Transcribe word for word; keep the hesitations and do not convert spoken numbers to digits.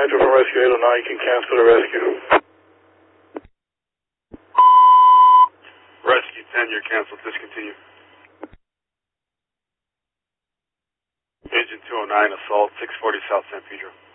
Metro from Rescue eight oh nine, you can cancel the rescue. Rescue ten, you're canceled. Discontinue. Agent two oh nine, assault, six forty South San Pedro.